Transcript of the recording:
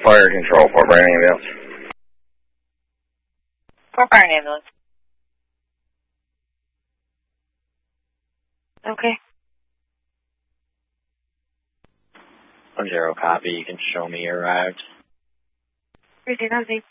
Fire control, Fort Bryan ambulance. Fort Bryan ambulance. Okay. 10 copy, you can show me you arrived. 3-0.